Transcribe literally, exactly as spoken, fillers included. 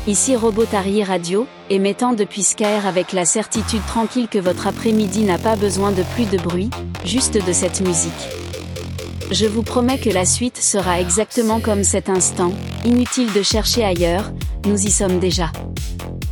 Ici Robotari Radio, émettant depuis Skyr avec la certitude tranquille que votre après-midi n'a pas besoin de plus de bruit, juste de cette musique. Je vous promets que la suite sera exactement comme cet instant, inutile de chercher ailleurs, nous y sommes déjà.